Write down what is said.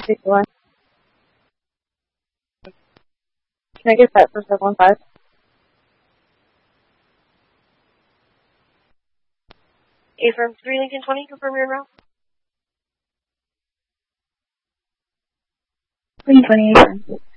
61. Can I get that for 715? Affirm 3 Lincoln 20, confirm your route. 320 Affirm.